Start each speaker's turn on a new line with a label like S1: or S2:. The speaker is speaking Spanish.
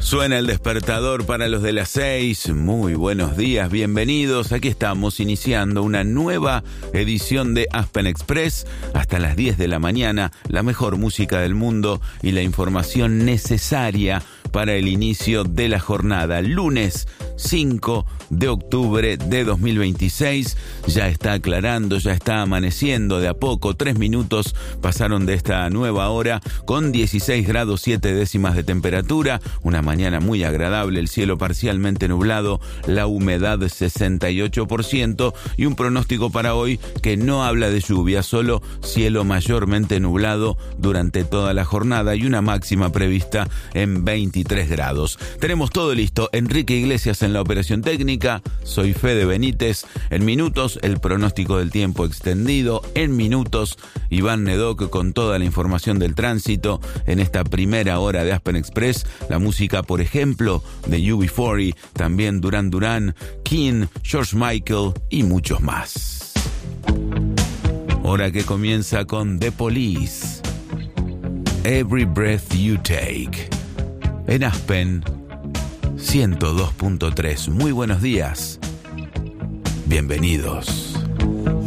S1: Suena el despertador para los de las 6. Muy buenos días, bienvenidos. Aquí estamos iniciando una nueva edición de Aspen Express. Hasta las 10 de la mañana, la mejor música del mundo y la información necesaria para el inicio de la jornada. Lunes 5 de octubre de 2026. Ya está aclarando, ya está amaneciendo de a poco. 3 minutos pasaron de esta nueva hora con 16 grados 7 décimas de temperatura. Una mañana muy agradable, el cielo parcialmente nublado, la humedad 68% y un pronóstico para hoy que no habla de lluvia, solo cielo mayormente nublado durante toda la jornada y una máxima prevista en 23 grados. Tenemos todo listo. Enrique Iglesias en la operación técnica. Soy Fede Benítez. En minutos, el pronóstico del tiempo extendido. En minutos, Iván Nedoc con toda la información del tránsito. En esta primera hora de Aspen Express, la música, por ejemplo, de UB40, también Duran Duran, King, George Michael y muchos más. Hora que comienza con The Police. Every Breath You Take. En Aspen 102.3. Muy buenos días. Bienvenidos.